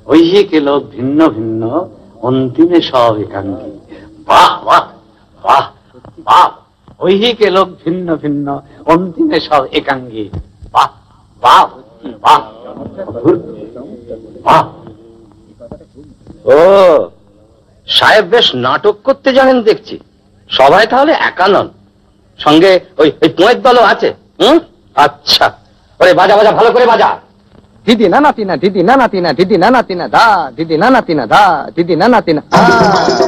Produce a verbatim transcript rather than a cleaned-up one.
ঐহিকে লোক ভিন্ন ভিন্ন, অন্তিমে সব একাঙ্গী। বাহ বাহ বাহ বাহ। ঐহিকে লোক ভিন্ন ভিন্ন, অন্তিমে সব একাঙ্গী। বাহ বাহ বাহ বাহ। ও সাহেব বেশ নাটক করতে জানেন দেখছি। সবাই তাহলে একা নন, সঙ্গে ওই ওই পোয়ের দলও আছে। হুম, আচ্ছা। ওরে বাজা বাজা, ভালো করে বাজা। দিদি না নাতিনা, দিদি না নাতিনা, দিদি না নাতিনা দা, দিদি না নাতিনা দা, দিদি না নাতিনা।